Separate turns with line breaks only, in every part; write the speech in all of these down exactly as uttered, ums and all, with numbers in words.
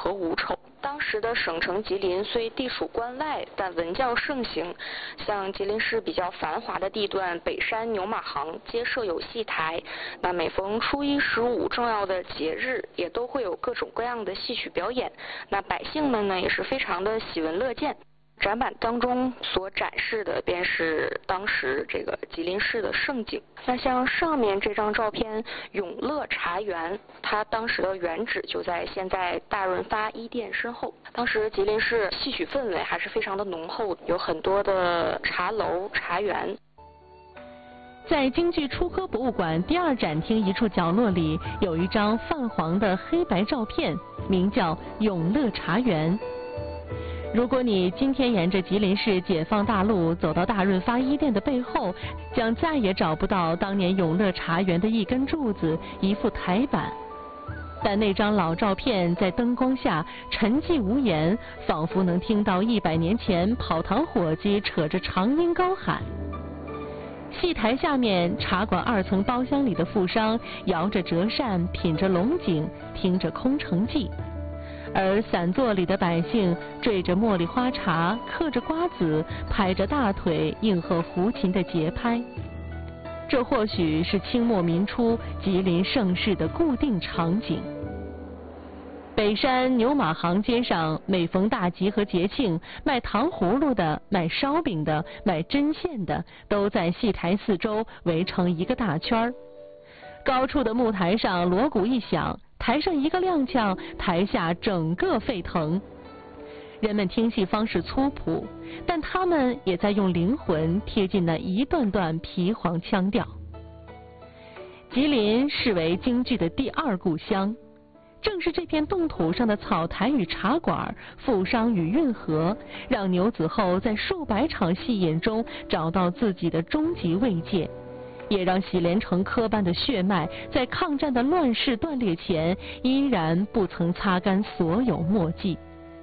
和吴丑。当时的省城吉林虽地处关外，但文教盛行，像吉林市比较繁华的地段北山、牛马行皆设有戏台。那每逢初一、十五重要的节日，也都会有各种各样的戏曲表演。那百姓们呢，也是非常的喜闻乐见。展板当中所展示的便是当时这个吉林市的盛景。那像上面这张照片永乐茶园，它当时的原址就在现在大润发一店身后。当时吉林市戏曲氛围还是非常的浓厚，有很多的茶楼茶园。
在京剧初科博物馆第二展厅一处角落里，有一张泛黄的黑白照片，名叫永乐茶园。如果你今天沿着吉林市解放大路走到大润发一店的背后，将再也找不到当年永乐茶园的一根柱子、一副台板。但那张老照片在灯光下沉寂无言，仿佛能听到一百年前跑堂伙计扯着长音高喊。戏台下面茶馆二层包厢里的富商摇着折扇，品着龙井，听着空城计。而散座里的百姓缀着茉莉花茶，嗑着瓜子，拍着大腿，应和胡琴的节拍。这或许是清末民初吉林盛世的固定场景。北山牛马行街上，每逢大集和节庆，卖糖葫芦的、卖烧饼的、卖针线的，都在戏台四周围成一个大圈儿。高处的木台上锣鼓一响，台上一个踉跄，台下整个沸腾。人们听戏方式粗朴，但他们也在用灵魂贴近那一段段皮黄腔调。吉林视为京剧的第二故乡，正是这片冻土上的草台与茶馆，富商与运河，让牛子厚在数百场戏演中找到自己的终极慰藉，也让喜连成科班的血脉在抗战的乱世断裂前依然不曾擦干所有墨迹。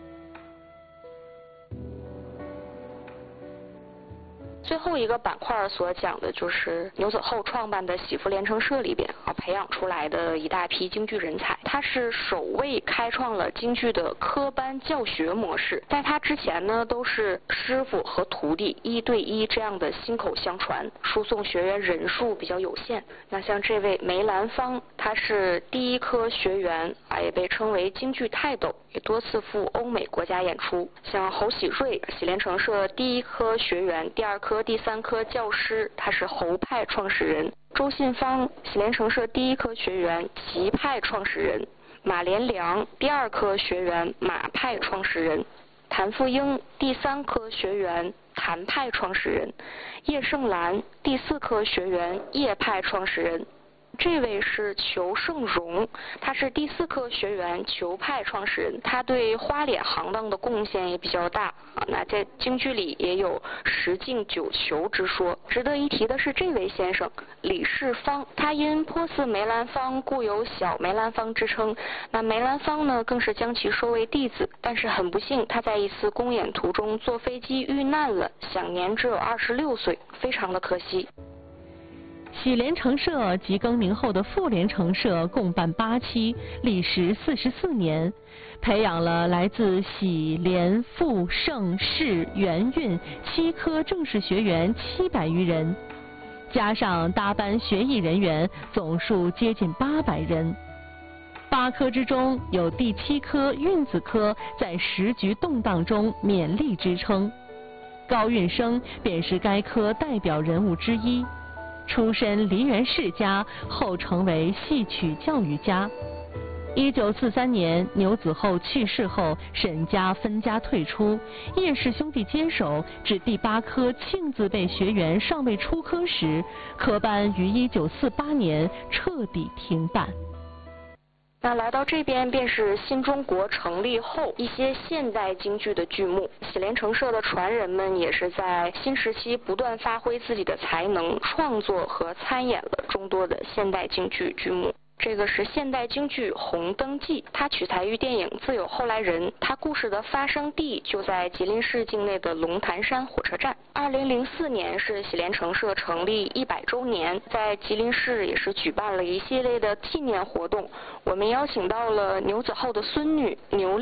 最后一个板块所讲的就是牛子厚创办的喜福连成社里边啊培养出来的一大批京剧人才。他是首位开创了京剧的科班教学模式，在他之前呢都是师傅和徒弟一对一这样的心口相传，输送学员人数比较有限。那像这位梅兰芳，他是第一科学员啊，也被称为京剧泰斗，也多次赴欧美国家演出。像侯喜瑞，喜连成社第一科学员、第二科、第三科教师，他是侯派创始人。周信芳，喜连成社第一科学员、齐派创始人。马连良，第二科学员、马派创始人。谭富英，第三科学员、谭派创始人。叶盛兰，第四科学员、叶派创始人。这位是裘盛荣，他是第四科学员、裘派创始人，他对花脸行当的贡献也比较大啊。那在京剧里也有十进九裘之说。值得一提的是这位先生李世芳，他因颇似梅兰芳，故有小梅兰芳之称。那梅兰芳呢，更是将其收为弟子，但是很不幸，他在一次公演途中坐飞机遇难了，享年只有二十六岁，非常的可惜。
喜连成社及更名后的妇联成社共办八期，历时四十四年，培养了来自喜连妇盛世元运七科正式学员七百余人，加上搭班学艺人员，总数接近八百人。八科之中有第七科运子科在时局动荡中勉力支撑，高运生便是该科代表人物之一。出身梨园世家，后成为戏曲教育家。一九四三年，牛子厚去世后，沈家分家退出，叶氏兄弟接手，至第八科庆字辈学员尚未出科时，科班于一九四八年彻底停办。
那来到这边便是新中国成立后一些现代京剧的剧目，喜连成社的传人们也是在新时期不断发挥自己的才能，创作和参演了众多的现代京剧剧目。这个是现代京剧《红灯记》，它取材于电影《自有后来人》，它故事的发生地就在吉林市境内的龙潭山火车站。二零零四年是喜连成社成立一百周年，在吉林市也是举办了一系列的纪念活动。我们邀请到了牛子厚的孙女牛